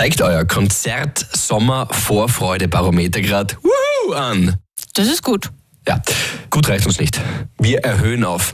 Zeigt euer Konzert-Sommer-Vorfreude-Barometer gerade an. Das ist gut. Ja, gut reicht uns nicht. Wir erhöhen auf.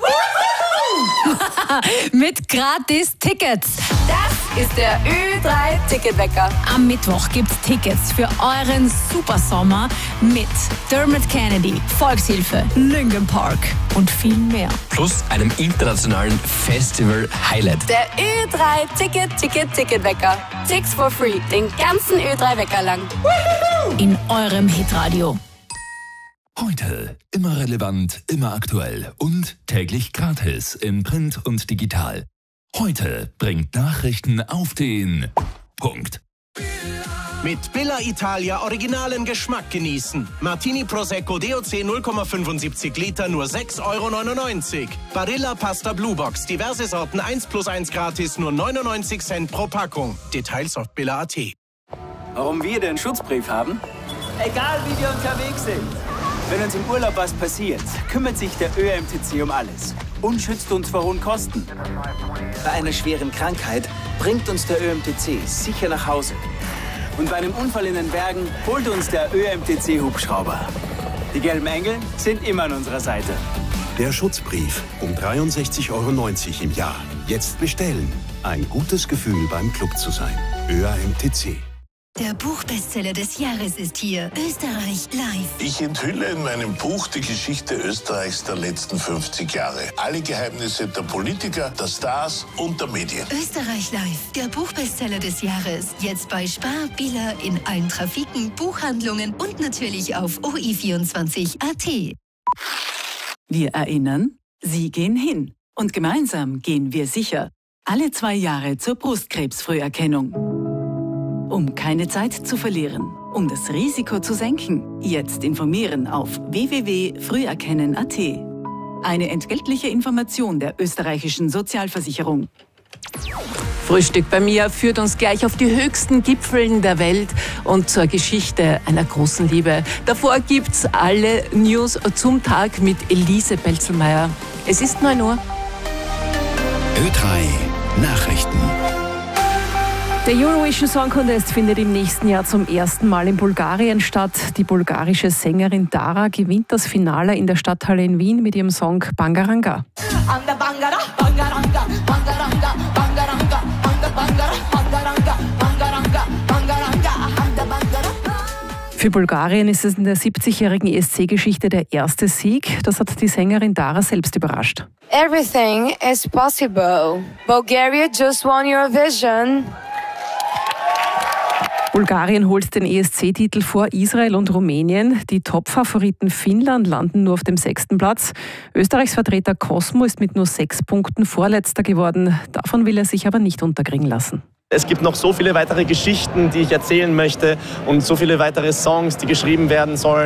Mit gratis Tickets. Das ist der Ö3-Ticketwecker. Am Mittwoch gibt's Tickets für euren Supersommer mit Dermot Kennedy, Volkshilfe, Linkin Park und viel mehr. Plus einem internationalen Festival-Highlight. Der Ö3-Ticketwecker. Tickets for free. Den ganzen Ö3-Wecker lang. In eurem Hitradio. Heute immer relevant, immer aktuell und täglich gratis in Print und digital. Heute bringt Nachrichten auf den Punkt. Mit Billa Italia originalen Geschmack genießen. Martini Prosecco DOC 0,75 Liter nur 6,99 €. Barilla Pasta Blue Box, diverse Sorten 1+1 gratis, nur 99 Cent pro Packung. Details auf billa.at. Warum wir den Schutzbrief haben? Egal wie wir unterwegs sind. Wenn uns im Urlaub was passiert, kümmert sich der ÖMTC um alles und schützt uns vor hohen Kosten. Bei einer schweren Krankheit bringt uns der ÖMTC sicher nach Hause. Und bei einem Unfall in den Bergen holt uns der ÖMTC-Hubschrauber. Die gelben Engel sind immer an unserer Seite. Der Schutzbrief um 63,90 € im Jahr. Jetzt bestellen. Ein gutes Gefühl beim Club zu sein. ÖMTC. Der Buchbestseller des Jahres ist hier. Österreich live. Ich enthülle in meinem Buch die Geschichte Österreichs der letzten 50 Jahre. Alle Geheimnisse der Politiker, der Stars und der Medien. Österreich live. Der Buchbestseller des Jahres. Jetzt bei Spar, Billa, in allen Trafiken, Buchhandlungen und natürlich auf OI24.at. Wir erinnern, Sie gehen hin. Und gemeinsam gehen wir sicher. Alle 2 Jahre zur Brustkrebsfrüherkennung. Um keine Zeit zu verlieren, um das Risiko zu senken, jetzt informieren auf www.früherkennen.at. Eine entgeltliche Information der österreichischen Sozialversicherung. Frühstück bei mir führt uns gleich auf die höchsten Gipfeln der Welt und zur Geschichte einer großen Liebe. Davor gibt's alle News zum Tag mit Elise Belzelmeier. Es ist 9 Uhr. Ö3 Nachrichten. Der Eurovision Song Contest findet im nächsten Jahr zum ersten Mal in Bulgarien statt. Die bulgarische Sängerin Dara gewinnt das Finale in der Stadthalle in Wien mit ihrem Song Bangaranga. Für Bulgarien ist es in der 70-jährigen ESC-Geschichte der erste Sieg. Das hat die Sängerin Dara selbst überrascht. Everything is possible. Bulgaria just won Eurovision. Bulgarien holt den ESC-Titel vor Israel und Rumänien. Die Top-Favoriten Finnland landen nur auf dem 6. Platz. Österreichs Vertreter Cosmo ist mit nur 6 Punkten Vorletzter geworden. Davon will er sich aber nicht unterkriegen lassen. Es gibt noch so viele weitere Geschichten, die ich erzählen möchte und so viele weitere Songs, die geschrieben werden sollen.